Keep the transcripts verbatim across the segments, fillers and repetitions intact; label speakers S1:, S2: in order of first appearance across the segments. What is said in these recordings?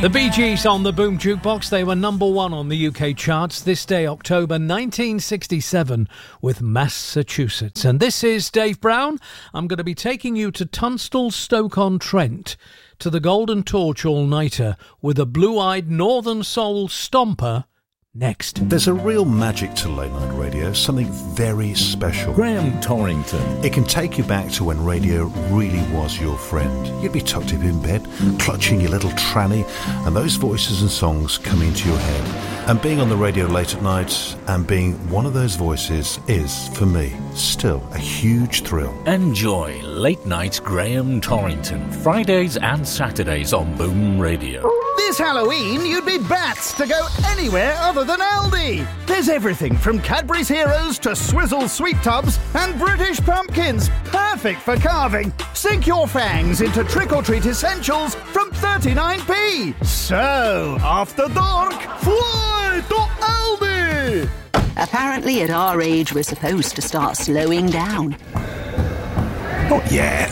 S1: The Bee Gees on the Boom Jukebox. They were number one on the U K charts this day, October nineteen sixty-seven, with Massachusetts. And this is Dave Brown. I'm going to be taking you to Tunstall, Stoke-on-Trent, to the Golden Torch all-nighter with a blue-eyed Northern Soul stomper next.
S2: There's a real magic to late night radio, something very special.
S3: Graham Torrington.
S2: It can take you back to when radio really was your friend. You'd be tucked up in bed, clutching your little tranny, and those voices and songs come into your head. And being on the radio late at night and being one of those voices is, for me, still a huge thrill.
S3: Enjoy Late Night Graham Torrington, Fridays and Saturdays on Boom Radio.
S4: This Halloween, you'd be bats to go anywhere other than Aldi. There's everything from Cadbury's Heroes to Swizzle Sweet Tubs and British pumpkins. Perfect for carving. Sink your fangs into trick-or-treat essentials from thirty-nine p. So, after dark, fly to Aldi!
S5: Apparently at our age we're supposed to start slowing down.
S6: Not yet.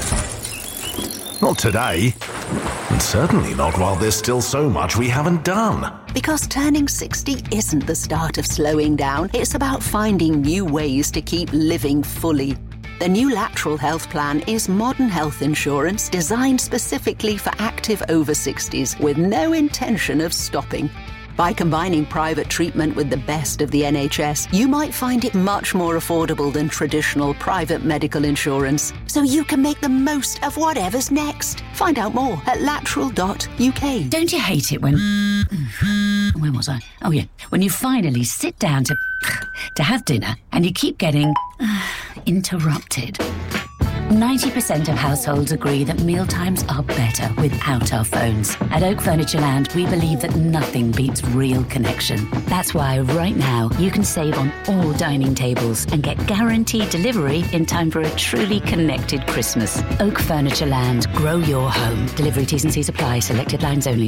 S6: Not today. And certainly not while there's still so much we haven't done.
S5: Because turning sixty isn't the start of slowing down. It's about finding new ways to keep living fully. The new Lateral Health Plan is modern health insurance designed specifically for active over sixties with no intention of stopping. By combining private treatment with the best of the N H S, you might find it much more affordable than traditional private medical insurance, so you can make the most of whatever's next. Find out more at lateral dot U K.
S7: Don't you hate it when... Where was I? Oh, yeah. When you finally sit down to... to have dinner and you keep getting... interrupted. ninety percent of households agree that mealtimes are better without our phones. At Oak Furniture Land, we believe that nothing beats real connection. That's why right now you can save on all dining tables and get guaranteed delivery in time for a truly connected Christmas. Oak Furniture Land. Grow your home. Delivery T's and C's apply. Selected lines only.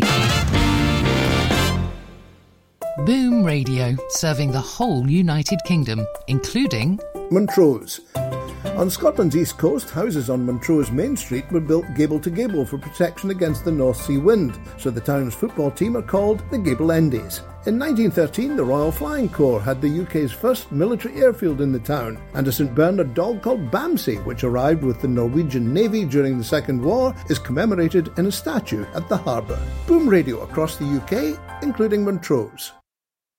S8: Boom Radio, serving the whole United Kingdom, including
S9: Montrose. On Scotland's east coast, houses on Montrose Main Street were built gable to gable for protection against the North Sea wind, so the town's football team are called the Gable Endies. In nineteen thirteen, the Royal Flying Corps had the U K's first military airfield in the town, and a St Bernard dog called Bamsey, which arrived with the Norwegian Navy during the Second War, is commemorated in a statue at the harbour. Boom Radio across the U K, including Montrose.